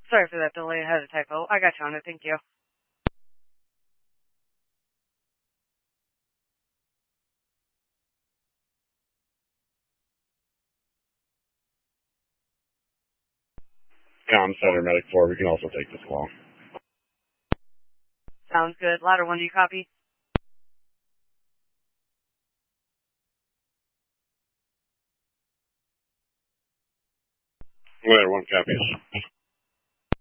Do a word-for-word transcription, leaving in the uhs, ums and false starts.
Sorry for that delay. I had a typo. I got you on it. Thank you. Com Center Medic four, we can also take this call. Sounds good. Ladder one, do you copy? Ladder one copies.